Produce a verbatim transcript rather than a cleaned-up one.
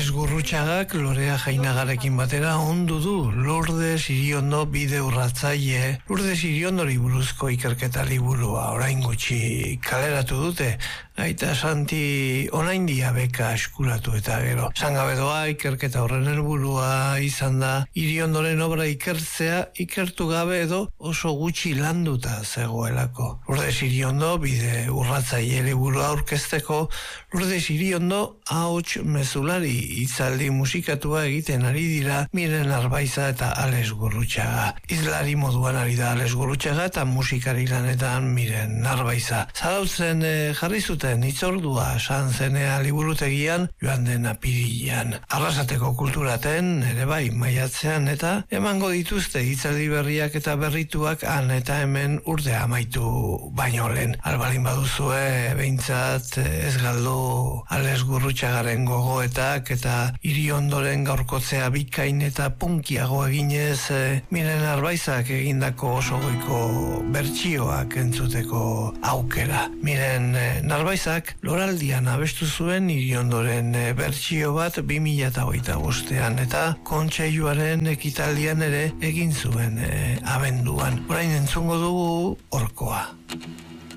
Ales Gurrutxagak Lorea Jainagarekin batera ondu du Lourdes Iriondo bide urratzaile. Lourdes Iriondori buruzko ikerketa liburua orain gutxi kaleratu dute. Aita Santi onaindia beka eskuratu eta gero. Sangabedoa ikerketa horren helburua izan da Iriondoren obra ikertzea, ikertu gabe edo oso gutxi landuta zegoelako. Lourdes Iriondo bide urratzaile liburua aurkezteko Lourdes Iriondo ahots mezulari hitzaldi musikatua egiten ari dira Miren Arbaiza eta Ales Gurrutxaga. Izlari moduan ari da Ales Gurrutxaga eta musikari lanetan Miren Arbaiza. Zarautzen eh, jarri zuten hitzordua san zenea liburutegian joan den apirilean. Arrasateko kulturaten ere bai maiatzean eta emango dituzte hitzaldi berriak eta berrituak han eta hemen urte amaitu baino lehen. Albalin baduzue behintzat ez galdu Ales Gurrutxagaren gogoetak eta Iriondoren gaurkotzea bikain eta punkiago eginez e, Miren Arbaizak egindako oso goiko bertsioak entzuteko aukera. Miren e, Narbaizak loraldian abestu zuen Iriondoren e, bertsio bat bi mila hogeita bostean eta kontseiluaren ekitaldian ere egin zuen e, abenduan. Orain entzungo dugu Orkoa.